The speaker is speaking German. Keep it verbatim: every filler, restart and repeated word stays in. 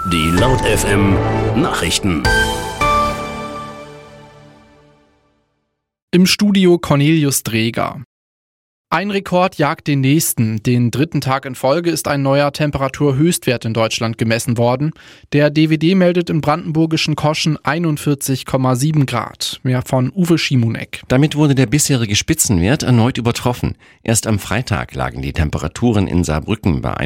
Die Laut F M Nachrichten. Im Studio Cornelius Dreger. Ein Rekord jagt den nächsten. Den dritten Tag in Folge ist ein neuer Temperaturhöchstwert in Deutschland gemessen worden. Der D W D meldet im brandenburgischen Koschen einundvierzig Komma sieben Grad. Mehr von Uwe Schimonek. Damit wurde der bisherige Spitzenwert erneut übertroffen. Erst am Freitag lagen die Temperaturen in Saarbrücken bei